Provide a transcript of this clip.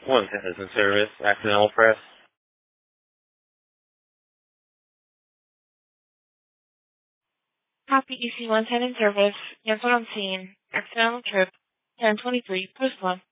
One citizen service, accidental press. Copy EC 110 in service. Cancel on scene. Accidental trip. 1023, post 1.